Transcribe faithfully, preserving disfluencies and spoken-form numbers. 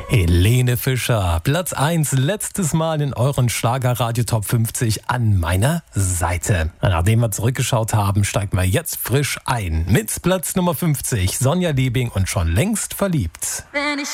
Helene Fischer, Platz eins, letztes Mal in euren Schlagerradio Top fünfzig an meiner Seite. Nachdem wir zurückgeschaut haben, steigen wir jetzt frisch ein. Mit Platz Nummer fünfzig, Sonja Liebing und schon längst verliebt. Wenn ich